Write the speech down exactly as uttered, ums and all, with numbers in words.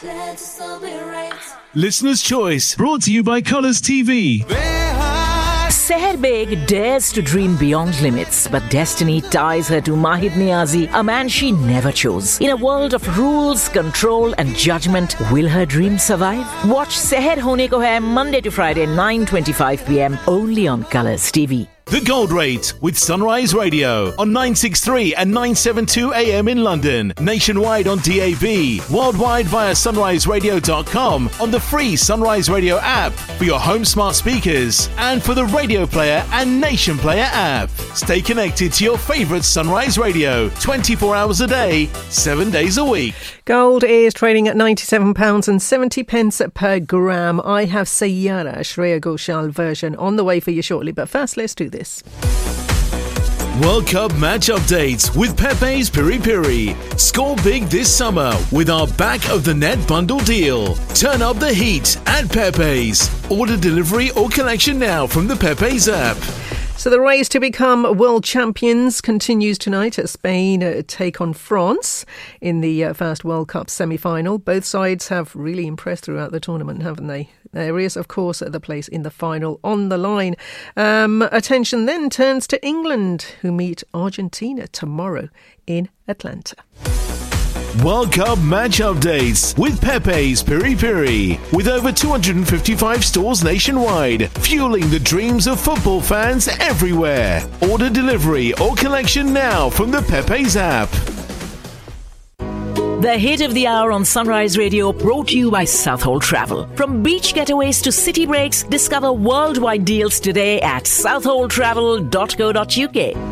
Listener's Choice, brought to you by Colours T V. Seher Beg dares to dream beyond limits, but destiny ties her to Mahid Niazi, a man she never chose. In a world of rules, control and judgment, will her dream survive? Watch Seher Hone Ko Hai Monday to Friday, nine twenty-five p.m. only on Colours T V. The Gold Rate with Sunrise Radio on nine sixty-three and nine seventy-two A M in London, nationwide on D A B, worldwide via sunrise radio dot com, on the free Sunrise Radio app for your home smart speakers and for the Radio Player and Nation Player app. Stay connected to your favourite Sunrise Radio twenty-four hours a day, seven days a week. Gold is trading at ninety-seven pounds seventy per gram. I have Sayyara, Shreya Ghoshal version on the way for you shortly, but first let's do this. World Cup match updates with Pepe's Piri Piri. Score big this summer with our back of the net bundle deal. Turn up the heat at Pepe's. Order delivery or collection now from the Pepe's app. So the race to become world champions continues tonight as Spain uh, take on France in the uh, first World Cup semi-final. Both sides have really impressed throughout the tournament, haven't they? There is, of course, the place in the final on the line. Um, attention then turns to England, who meet Argentina tomorrow in Atlanta. World Cup match updates with Pepe's Piri Piri. With over two hundred fifty-five stores nationwide, fueling the dreams of football fans everywhere. Order delivery or collection now from the Pepe's app. The hit of the hour on Sunrise Radio, brought to you by Southall Travel. From beach getaways to city breaks, discover worldwide deals today at southall travel dot co dot uk.